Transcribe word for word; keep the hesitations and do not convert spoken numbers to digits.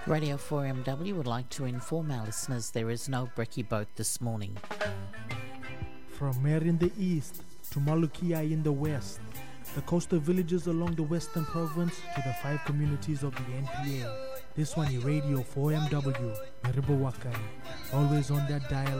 Radio four M W would like to inform our listeners there is no brekkie boat this morning. From Mer in the east to Malukia in the west, the coastal villages along the western province to the five communities of the N P A. This one is Radio four M W, Meribawakari, always on that dial